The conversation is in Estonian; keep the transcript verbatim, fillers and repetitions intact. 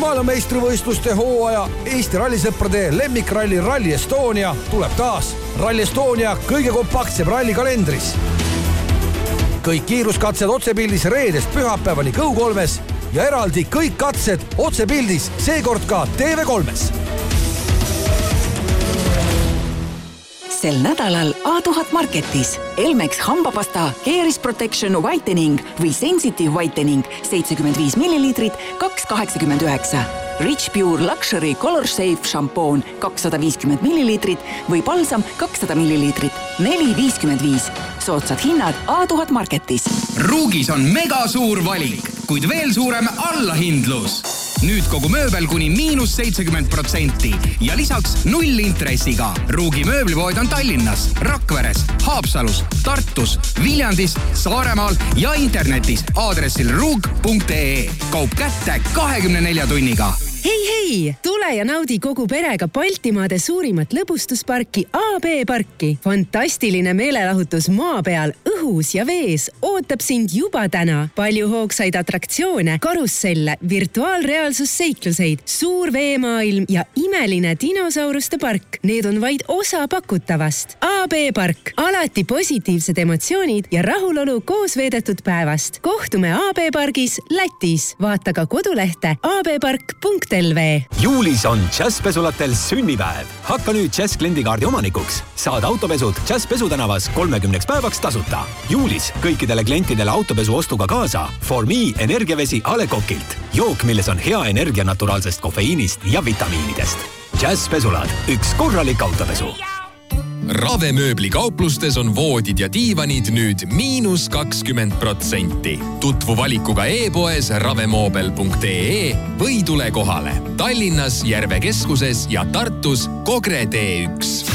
maailmameistrivõistluste hooaja Eesti rallisõprade lemmikralli Rally Estonia tuleb taas Rally Estonia kõige kompaktsem ralli kalendris. Kõik kiiruskatsed otsepildis reedest pühapäevani Go kolmes ja eraldi kõik katsed otsepildis, seekord ka T V kolmes. Sel nädalal A tuhat Marketis Elmex hambapasta Caris Protection Whitening või Sensitive Whitening seitsekümmend viis milliliitrit kaks kaheksakümmend üheksa. Rich Pure Luxury Color Safe šampoon kakssada viiskümmend milliliitrit või balsam kakssada milliliitrit neli viiskümmend viis. Soodsad hinnad A tuhat Marketis. Ruugis on mega suur valik, kuid veel suurem allahindlus. Nüüd kogu mööbel kuni miinus seitsekümmend protsenti ja lisaks null intressiga. Ruugi mööblipood on Tallinnas, Rakveres, Haapsalus, Tartus, Viljandis, Saaremaal ja internetis aadressil ruug punkt ee. Kaup kätte kahekümne nelja tunniga. Hei, hei! Tule ja naudi kogu perega Baltimaade suurimat lõbustusparki A B parki. Fantastiline meelelahutus maa peal, õhus ja vees ootab sind juba täna. Palju hoogsaid atraktsioone, karusselle, virtuaalreaalsusseikluseid, suur veemaailm ja imeline dinosauruste park. Need on vaid osa pakutavast. A B park. Alati positiivsed emotsioonid ja rahulolu koos veedetud päevast. Kohtume A B pargis Lätis. Vaata ka kodulehte a b park punkt l v. Juulis on Jazzpesulatel sünnipäev. Hakka nüüd Jazz kliendikaardi omanikuks. Saad autopesud Jazz Pesutänavas kolmekümneks päevaks tasuta. Juulis kõikidele klientidele autopesu ostuga kaasa For Me energiavesi A Le Coqilt. Jook, milles on hea energia naturaalsest kofeiinist ja vitamiinidest. Jazz Pesulad. Üks korralik autopesu. Ravemööbli kauplustes on voodid ja diivanid nüüd miinus kakskümmend protsenti. Tutvu valikuga e-poes ravemoobel punkt ee või tule kohale. Tallinnas, Järve keskuses ja Tartus Kogre T üks.